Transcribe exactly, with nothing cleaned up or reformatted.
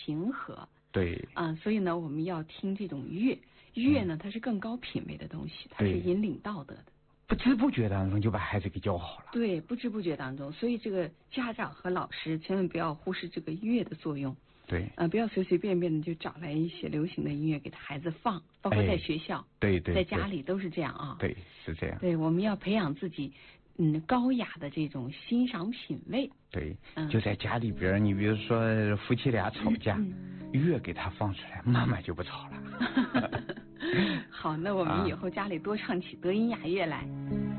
平和。 对。 啊，所以呢，我们要听这种乐，乐呢，它是更高品位的东西，它是引领道德的。 不知不觉当中就把孩子给教好了。 对，不知不觉当中，所以这个家长和老师千万不要忽视这个乐的作用。 对， 呃，不要随随便便的就找来一些流行的音乐给孩子放，包括在学校， 哎、对对， 在家里都是这样啊。 对，是这样。 对，我们要培养自己嗯高雅的这种欣赏品味。 对， 嗯、 就在家里边，你比如说夫妻俩吵架，嗯、乐给他放出来，妈妈就不吵了。 好，那我们以后家里多唱起德音雅乐来。